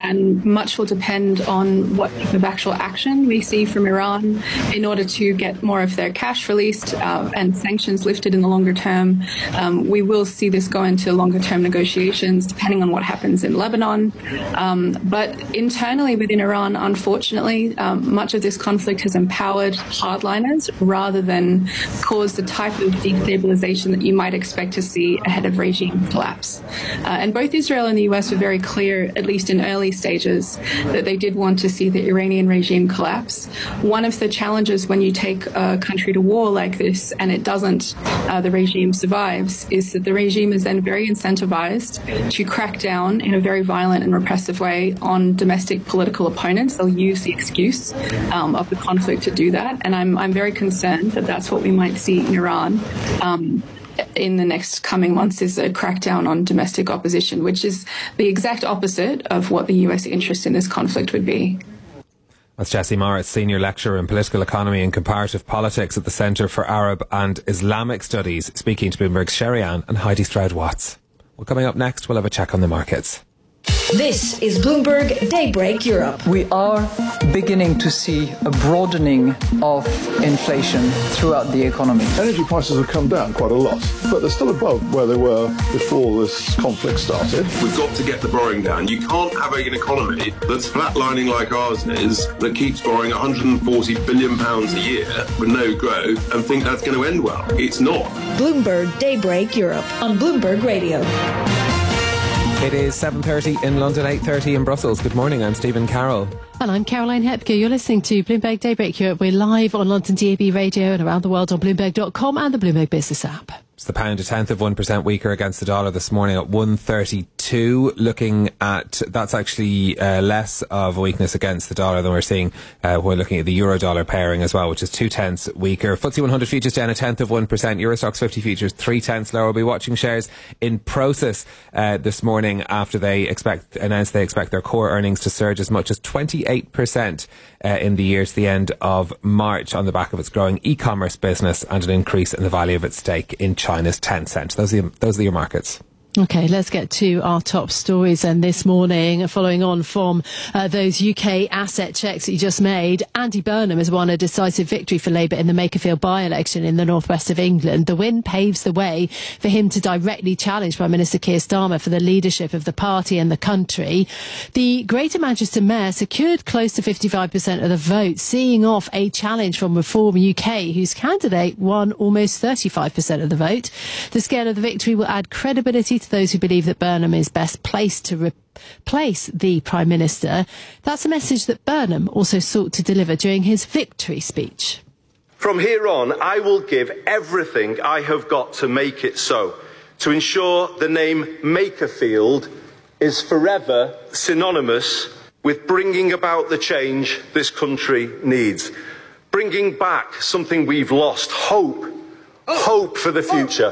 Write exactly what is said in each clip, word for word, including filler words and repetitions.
and much will depend on what type of actual action we see from Iran in order to get more of their cash released uh, and sanctions lifted in the longer term. Um, we will see this go into longer term negotiations depending on what happens in Lebanon. Um, but internally within Iran, unfortunately, um, much of this conflict has empowered hardliners rather than caused the type of destabilization that you might expect to see ahead of regime collapse. Uh, and both Israel and the U S were very clear, at least in early stages, that they did want to see the Iranian regime collapse. One of the challenges when you take a country to war like this and it doesn't, uh, the regime survives, is that the regime is then very incentivized to crack down in a very violent and repressive way on domestic political opponents. They'll use the excuse um, of the conflict to do that. And I'm, I'm very concerned that that's what we might see in Iran um, in the next coming months, is a crackdown on domestic opposition, which is the exact opposite of what the U S interest in this conflict would be. That's Jessie Morris, Senior Lecturer in Political Economy and Comparative Politics at the Centre for Arab and Islamic Studies, speaking to Bloomberg's Sherry Ann and Heidi Stroud-Watts. Well, coming up next, we'll have a check on the markets. This is Bloomberg Daybreak Europe. We are beginning to see a broadening of inflation throughout the economy. Energy prices have come down quite a lot, but they're still above where they were before this conflict started. We've got to get the borrowing down. You can't have an economy that's flatlining like ours is, that keeps borrowing one hundred forty billion pounds a year with no growth and think that's going to end well. It's not. Bloomberg Daybreak Europe on Bloomberg Radio. It is seven thirty in London, eight thirty in Brussels. Good morning, I'm Stephen Carroll. And I'm Caroline Hepker. You're listening to Bloomberg Daybreak Europe. We're live on London D A B radio and around the world on Bloomberg dot com and the Bloomberg Business app. It's the pound a tenth of one percent weaker against the dollar this morning at one thirty-two. Looking at, that's actually uh, less of a weakness against the dollar than we're seeing uh, when looking at the euro-dollar pairing as well, which is two tenths weaker. F T S E one hundred futures down a tenth of one percent. Eurostoxx fifty futures three tenths lower. We'll be watching shares in Prosus uh, this morning after they expect announced they expect their core earnings to surge as much as twenty-eight percent uh, in the year to the end of March on the back of its growing e-commerce business and an increase in the value of its stake in China's Tencent. Those are, those are your markets. Okay, let's get to our top stories. And this morning, following on from uh, those U K asset checks that you just made, Andy Burnham has won a decisive victory for Labour in the Makerfield by-election in the northwest of England. The win paves the way for him to directly challenge Prime Minister Keir Starmer for the leadership of the party and the country. The Greater Manchester Mayor secured close to fifty-five percent of the vote, seeing off a challenge from Reform U K, whose candidate won almost thirty-five percent of the vote. The scale of the victory will add credibility to those who believe that Burnham is best placed to replace the Prime Minister. That's a message that Burnham also sought to deliver during his victory speech. From here on, I will give everything I have got to make it so, to ensure the name Makerfield is forever synonymous with bringing about the change this country needs, bringing back something we've lost, hope, hope for the future.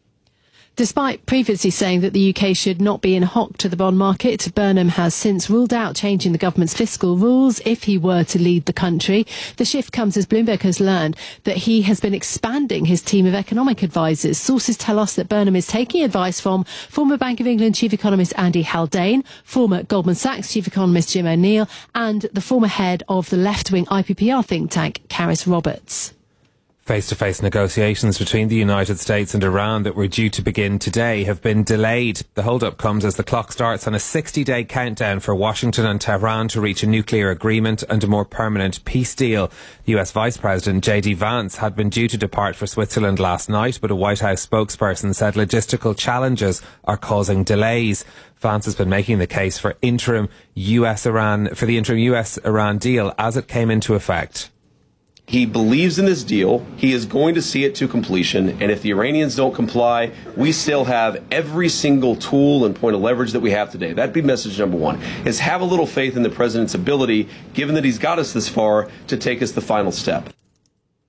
Despite previously saying that the U K should not be in hock to the bond market, Burnham has since ruled out changing the government's fiscal rules if he were to lead the country. The shift comes as Bloomberg has learned that he has been expanding his team of economic advisers. Sources tell us that Burnham is taking advice from former Bank of England chief economist Andy Haldane, former Goldman Sachs chief economist Jim O'Neill, and the former head of the left-wing I P P R think tank, Karis Roberts. Face-to-face negotiations between the United States and Iran that were due to begin today have been delayed. The hold-up comes as the clock starts on a sixty-day countdown for Washington and Tehran to reach a nuclear agreement and a more permanent peace deal. The U S Vice President J D Vance had been due to depart for Switzerland last night, but a White House spokesperson said logistical challenges are causing delays. Vance has been making the case for interim U S Iran for the interim U S Iran deal as it came into effect. He believes in this deal. He is going to see it to completion. And if the Iranians don't comply, we still have every single tool and point of leverage that we have today. That'd be message number one, is have a little faith in the president's ability, given that he's got us this far, to take us the final step.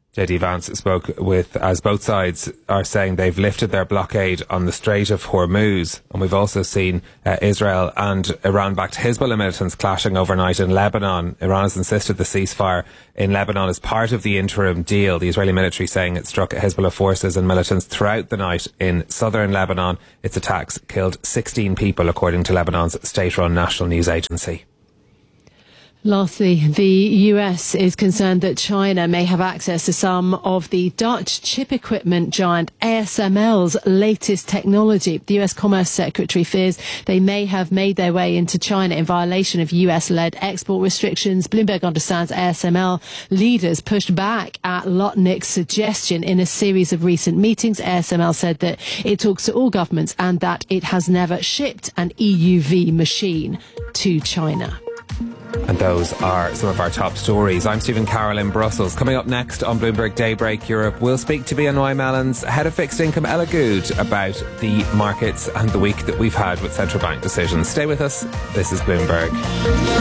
J D Vance spoke with, as both sides are saying they've lifted their blockade on the Strait of Hormuz. And we've also seen uh, Israel and Iran-backed Hezbollah militants clashing overnight in Lebanon. Iran has insisted the ceasefire in Lebanon is part of the interim deal. The Israeli military saying it struck Hezbollah forces and militants throughout the night in southern Lebanon. Its attacks killed sixteen people, according to Lebanon's state-run national news agency. Lastly, the U S is concerned that China may have access to some of the Dutch chip equipment giant A S M L's latest technology. The U S Commerce Secretary fears they may have made their way into China in violation of U S-led export restrictions. Bloomberg understands A S M L leaders pushed back at Lotnick's suggestion in a series of recent meetings. A S M L said that it talks to all governments and that it has never shipped an E U V machine to China. And those are some of our top stories. I'm Stephen Carroll in Brussels. Coming up next on Bloomberg Daybreak Europe, we'll speak to B N Y Mellon's head of fixed income, Ella Good, about the markets and the week that we've had with central bank decisions. Stay with us. This is Bloomberg.